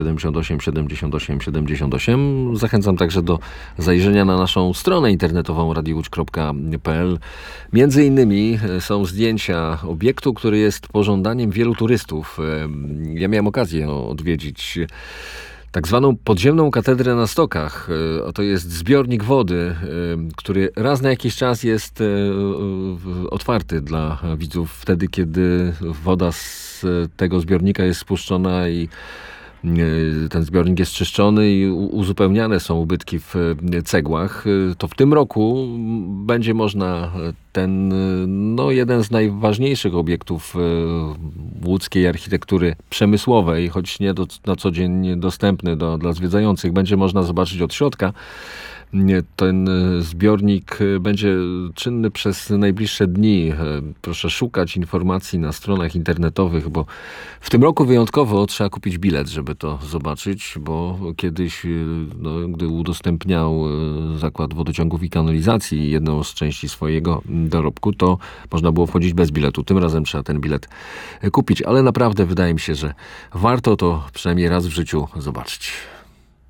78 78 78. Zachęcam także do zajrzenia na naszą stronę internetową radiowódź.pl. Między innymi są zdjęcia obiektu, który jest pożądaniem wielu turystów. Ja miałem okazję odwiedzić tak zwaną podziemną katedrę na Stokach. To jest zbiornik wody, który raz na jakiś czas jest otwarty dla widzów wtedy, kiedy woda z tego zbiornika jest spuszczona i ten zbiornik jest czyszczony i uzupełniane są ubytki w cegłach. To w tym roku będzie można ten jeden z najważniejszych obiektów łódzkiej architektury przemysłowej, choć nie na co dzień dostępny dla zwiedzających, będzie można zobaczyć od środka. Ten zbiornik będzie czynny przez najbliższe dni. Proszę szukać informacji na stronach internetowych, bo w tym roku wyjątkowo trzeba kupić bilet, żeby to zobaczyć, bo kiedyś, gdy udostępniał Zakład Wodociągów i Kanalizacji jedną z części swojego dorobku, to można było wchodzić bez biletu. Tym razem trzeba ten bilet kupić, ale naprawdę wydaje mi się, że warto to przynajmniej raz w życiu zobaczyć.